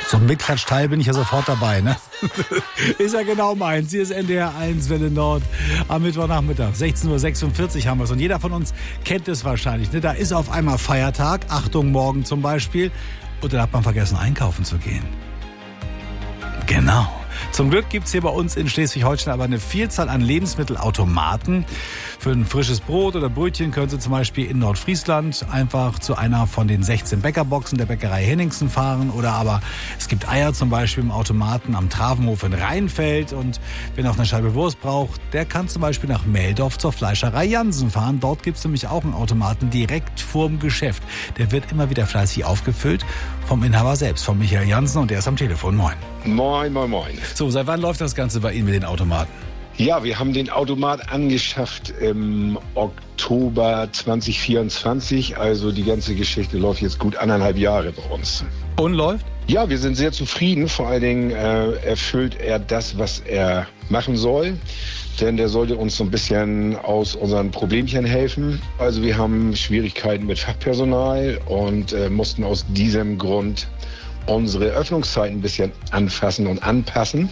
So ein Mitklatschteil bin ich ja sofort dabei, ne? Ist ja genau meins. Hier ist NDR 1 Welle Nord am Mittwochnachmittag. 16:46 Uhr haben wir es. Und jeder von uns kennt es wahrscheinlich, ne? Da ist auf einmal Feiertag, Achtung, morgen zum Beispiel. Und dann hat man vergessen, einkaufen zu gehen. Genau. Zum Glück gibt es hier bei uns in Schleswig-Holstein aber eine Vielzahl an Lebensmittelautomaten. Für ein frisches Brot oder Brötchen können Sie zum Beispiel in Nordfriesland einfach zu einer von den 16 Bäckerboxen der Bäckerei Henningsen fahren. Oder aber es gibt Eier zum Beispiel im Automaten am Travenhof in Rheinfeld. Und wer noch eine Scheibe Wurst braucht, der kann zum Beispiel nach Meldorf zur Fleischerei Jansen fahren. Dort gibt es nämlich auch einen Automaten direkt vorm Geschäft. Der wird immer wieder fleißig aufgefüllt vom Inhaber selbst, von Michael Jansen. Und der ist am Telefon. Moin. Moin, moin, moin. So, seit wann läuft das Ganze bei Ihnen mit den Automaten? Ja, wir haben den Automat angeschafft im Oktober 2024. Also die ganze Geschichte läuft jetzt gut 1,5 Jahre bei uns. Und läuft? Ja, wir sind sehr zufrieden. Vor allen Dingen erfüllt er das, was er machen soll. Denn der sollte uns so ein bisschen aus unseren Problemchen helfen. Also wir haben Schwierigkeiten mit Fachpersonal und mussten aus diesem Grund unsere Öffnungszeiten ein bisschen anfassen und anpassen.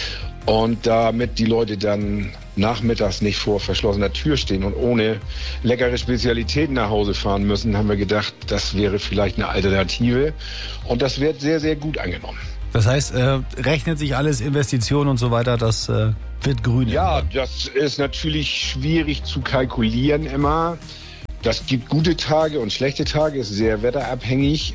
Und damit die Leute dann nachmittags nicht vor verschlossener Tür stehen und ohne leckere Spezialitäten nach Hause fahren müssen, haben wir gedacht, das wäre vielleicht eine Alternative. Und das wird sehr, sehr gut angenommen. Das heißt, rechnet sich alles, Investitionen und so weiter, das wird grün. Ja, das ist natürlich schwierig zu kalkulieren immer. Das gibt gute Tage und schlechte Tage, ist sehr wetterabhängig.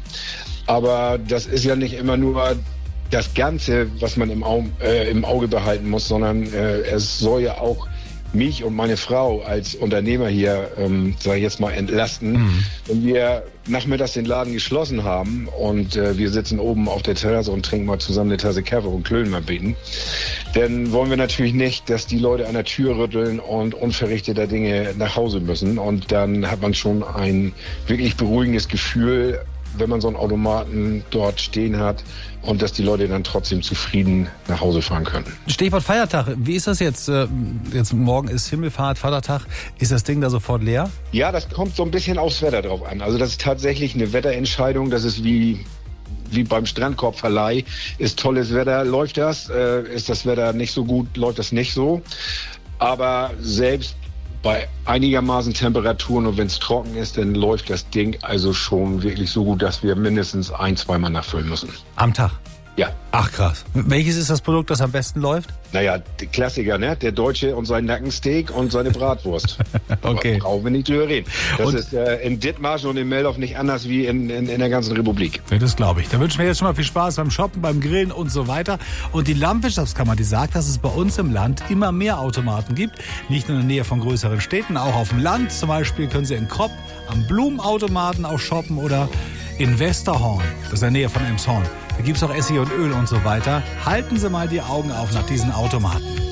Aber das ist ja nicht immer nur das Ganze, was man im Auge behalten muss, sondern es soll ja auch mich und meine Frau als Unternehmer hier, sage ich jetzt mal, entlasten. Wenn wir nachmittags den Laden geschlossen haben und wir sitzen oben auf der Terrasse und trinken mal zusammen eine Tasse Kaffee und klönen mal beten, dann wollen wir natürlich nicht, dass die Leute an der Tür rütteln und unverrichteter Dinge nach Hause müssen. Und dann hat man schon ein wirklich beruhigendes Gefühl, wenn man so einen Automaten dort stehen hat und dass die Leute dann trotzdem zufrieden nach Hause fahren können. Stichwort Feiertag. Wie ist das jetzt? Jetzt morgen ist Himmelfahrt, Vatertag. Ist das Ding da sofort leer? Ja, das kommt so ein bisschen aufs Wetter drauf an. Also das ist tatsächlich eine Wetterentscheidung. Das ist wie beim Strandkorbverleih. Ist tolles Wetter, läuft das. Ist das Wetter nicht so gut, läuft das nicht so. Aber selbst bei einigermaßen Temperaturen und wenn es trocken ist, dann läuft das Ding also schon wirklich so gut, dass wir mindestens 1-2 Mal nachfüllen müssen. Am Tag? Ja. Ach krass. Welches ist das Produkt, das am besten läuft? Naja, der Klassiker, ne? Der Deutsche und sein Nackensteak und seine Bratwurst. Okay. Brauchen wir nicht drüber reden. Das ist in Dithmarschen und in Meldorf nicht anders wie in der ganzen Republik. Ja, das glaube ich. Da wünschen wir jetzt schon mal viel Spaß beim Shoppen, beim Grillen und so weiter. Und die Landwirtschaftskammer, die sagt, dass es bei uns im Land immer mehr Automaten gibt. Nicht nur in der Nähe von größeren Städten, auch auf dem Land. Zum Beispiel können Sie in Kropp am Blumenautomaten auch shoppen oder in Westerhorn, das ist in der Nähe von Emshorn. Da gibt es auch Essig und Öl und so weiter. Halten Sie mal die Augen auf nach diesen Automaten.